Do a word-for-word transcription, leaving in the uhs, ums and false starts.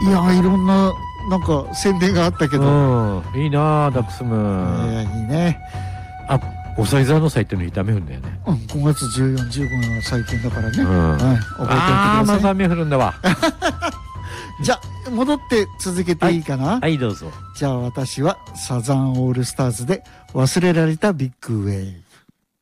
いやいろんななんか宣伝があったけど、 うん、いいなダックスムーン、 えー、いいね。 あ、おさい座のサイトに痛め降るんだよね。 うん、ごがつじゅうよっ、じゅうごの最近だからね、 うん、 はい、覚えておいてください。 あーまた雨降るんだわじゃあ戻って続けていいかな。 はい、はい、どうぞ。 じゃあ私はサザンオールスターズで忘れられたビッグウェイ。